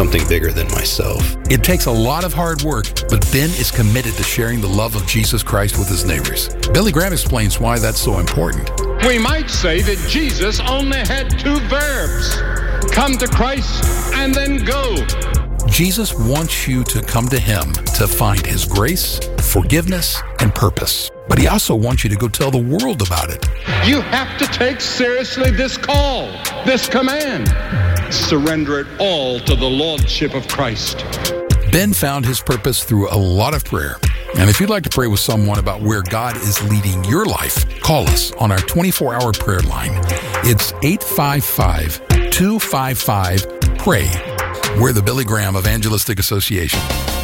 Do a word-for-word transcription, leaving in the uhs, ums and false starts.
something bigger than myself. It takes a lot of hard work, but Ben is committed to sharing the love of Jesus Christ with his neighbors. Billy Graham explains why that's so important. We might say that Jesus only had two verbs: come to Christ and then go. Jesus wants you to come to him to find his grace, forgiveness, and purpose. But he also wants you to go tell the world about it. You have to take seriously this call, this command. Surrender it all to the Lordship of Christ. Ben found his purpose through a lot of prayer. And if you'd like to pray with someone about where God is leading your life, call us on our twenty-four hour prayer line. It's eight five five, two five five, P R A Y. We're the Billy Graham Evangelistic Association.